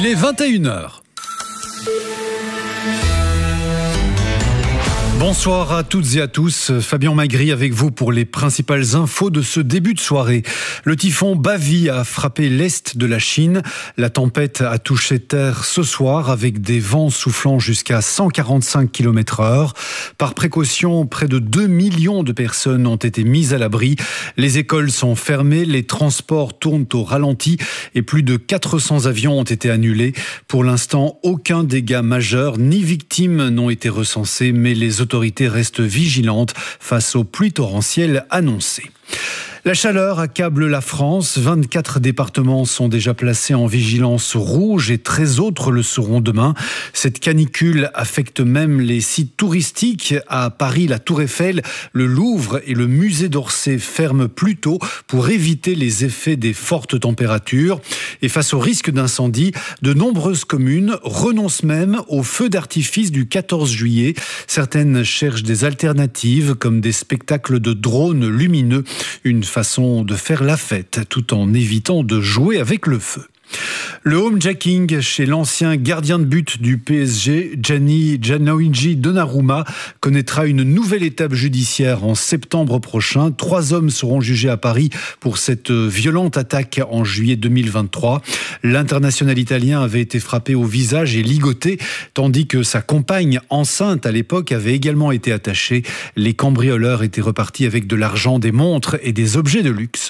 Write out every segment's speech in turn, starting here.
Il est 21h. Bonsoir à toutes et à tous, Fabien Magri avec vous pour les principales infos de ce début de soirée. Le typhon Bavi a frappé l'est de la Chine. La tempête a touché terre ce soir avec des vents soufflant jusqu'à 145 km/h. Par précaution, près de 2 millions de personnes ont été mises à l'abri. Les écoles sont fermées, les transports tournent au ralenti et plus de 400 avions ont été annulés. Pour l'instant, aucun dégât majeur ni victimes n'ont été recensés, mais les autorités restent vigilantes face aux pluies torrentielles annoncées. La chaleur accable la France. 24 départements sont déjà placés en vigilance rouge et 13 autres le seront demain. Cette canicule affecte même les sites touristiques. À Paris, la Tour Eiffel, le Louvre et le musée d'Orsay ferment plus tôt pour éviter les effets des fortes températures. Et face au risque d'incendie, de nombreuses communes renoncent même au feu d'artifice du 14 juillet. Certaines cherchent des alternatives comme des spectacles de drones lumineux. Une façon de faire la fête tout en évitant de jouer avec le feu. Le homejacking chez l'ancien gardien de but du PSG, Gianluigi Donnarumma, connaîtra une nouvelle étape judiciaire en septembre prochain. 3 hommes seront jugés à Paris pour cette violente attaque en juillet 2023. L'international italien avait été frappé au visage et ligoté, tandis que sa compagne enceinte à l'époque avait également été attachée. Les cambrioleurs étaient repartis avec de l'argent, des montres et des objets de luxe.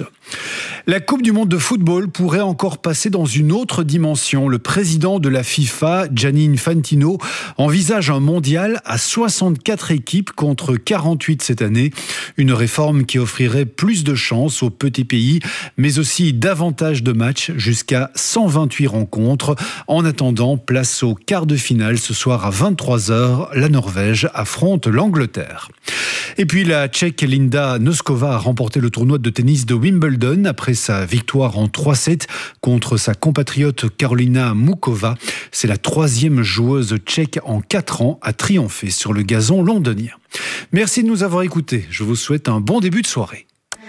La Coupe du monde de football pourrait encore passer dans une autre dimension. Le président de la FIFA, Gianni Infantino, envisage un mondial à 64 équipes contre 48 cette année. Une réforme qui offrirait plus de chances aux petits pays, mais aussi davantage de matchs, jusqu'à 128 rencontres. En attendant, place au quart de finale ce soir à 23h. La Norvège affronte l'Angleterre. Et puis la Tchèque Linda Noskova a remporté le tournoi de tennis de Wimbledon après sa victoire en 3-7 contre sa compatriote Karolina Muchova. C'est la 3e joueuse tchèque en 4 ans à triompher sur le gazon londonien. Merci de nous avoir écoutés. Je vous souhaite un bon début de soirée.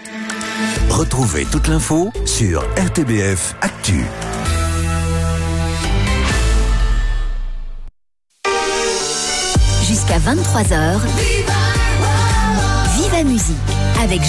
Retrouvez toute l'info sur RTBF Actu. Jusqu'à 23h, Viva Musique avec